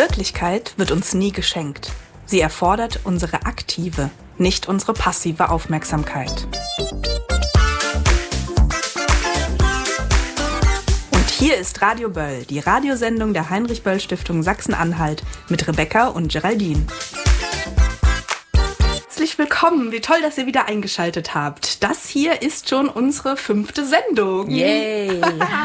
Wirklichkeit wird uns nie geschenkt. Sie erfordert unsere aktive, nicht unsere passive Aufmerksamkeit. Und hier ist Radio Böll, die Radiosendung der Heinrich-Böll-Stiftung Sachsen-Anhalt mit Rebecca und Geraldine. Herzlich willkommen, wie toll, dass ihr wieder eingeschaltet habt. Das hier ist schon unsere 5. Sendung. Yay!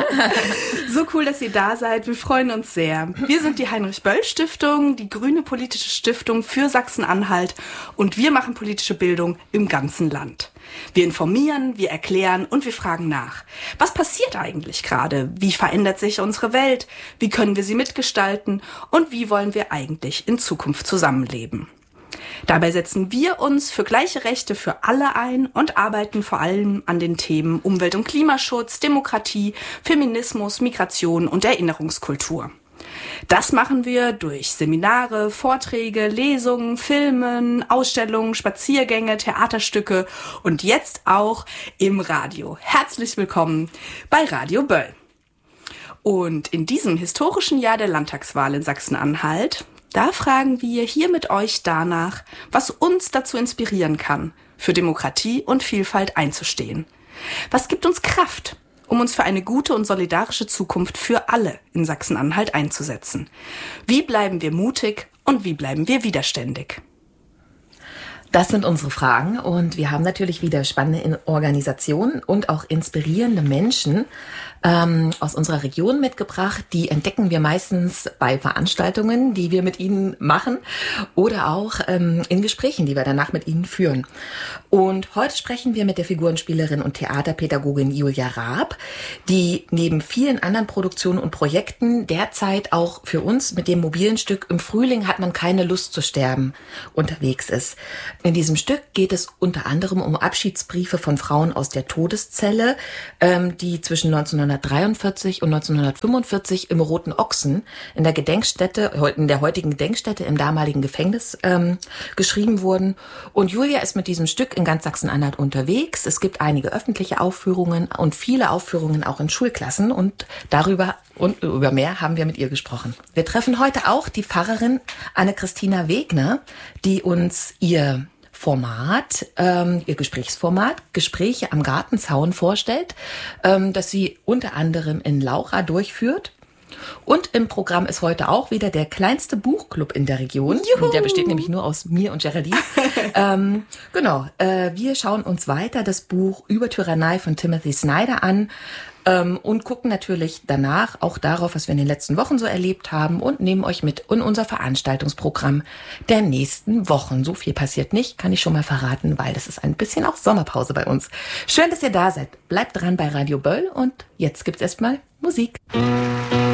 So cool, dass ihr da seid, wir freuen uns sehr. Wir sind die Heinrich-Böll-Stiftung, die grüne politische Stiftung für Sachsen-Anhalt und wir machen politische Bildung im ganzen Land. Wir informieren, wir erklären und wir fragen nach. Was passiert eigentlich gerade? Wie verändert sich unsere Welt? Wie können wir sie mitgestalten? Und wie wollen wir eigentlich in Zukunft zusammenleben? Dabei setzen wir uns für gleiche Rechte für alle ein und arbeiten vor allem an den Themen Umwelt- und Klimaschutz, Demokratie, Feminismus, Migration und Erinnerungskultur. Das machen wir durch Seminare, Vorträge, Lesungen, Filmen, Ausstellungen, Spaziergänge, Theaterstücke und jetzt auch im Radio. Herzlich willkommen bei Radio Böll. Und in diesem historischen Jahr der Landtagswahl in Sachsen-Anhalt, da fragen wir hier mit euch danach, was uns dazu inspirieren kann, für Demokratie und Vielfalt einzustehen. Was gibt uns Kraft, um uns für eine gute und solidarische Zukunft für alle in Sachsen-Anhalt einzusetzen? Wie bleiben wir mutig und wie bleiben wir widerständig? Das sind unsere Fragen und wir haben natürlich wieder spannende Organisationen und auch inspirierende Menschen aus unserer Region mitgebracht. Die entdecken wir meistens bei Veranstaltungen, die wir mit ihnen machen oder auch in Gesprächen, die wir danach mit ihnen führen. Und heute sprechen wir mit der Figurenspielerin und Theaterpädagogin Julia Raab, die neben vielen anderen Produktionen und Projekten derzeit auch für uns mit dem mobilen Stück Im Frühling hat man keine Lust zu sterben unterwegs ist. In diesem Stück geht es unter anderem um Abschiedsbriefe von Frauen aus der Todeszelle, die zwischen 1943 und 1945 im Roten Ochsen in der heutigen Gedenkstätte im damaligen Gefängnis geschrieben wurden. Und Julia ist mit diesem Stück in ganz Sachsen-Anhalt unterwegs. Es gibt einige öffentliche Aufführungen und viele Aufführungen auch in Schulklassen und darüber und über mehr haben wir mit ihr gesprochen. Wir treffen heute auch die Pfarrerin Anne-Christina Wegner, die uns ihr Gesprächsformat, Gespräche am Gartenzaun vorstellt, das sie unter anderem in Laucha durchführt. Und im Programm ist heute auch wieder der kleinste Buchclub in der Region. Juhu! Der besteht nämlich nur aus mir und Geraldine. Wir schauen uns weiter das Buch Über Tyrannei von Timothy Snyder an. Und gucken natürlich danach auch darauf, was wir in den letzten Wochen so erlebt haben und nehmen euch mit in unser Veranstaltungsprogramm der nächsten Wochen. So viel passiert nicht, kann ich schon mal verraten, weil das ist ein bisschen auch Sommerpause bei uns. Schön, dass ihr da seid. Bleibt dran bei Radio Böll und jetzt gibt's erstmal Musik.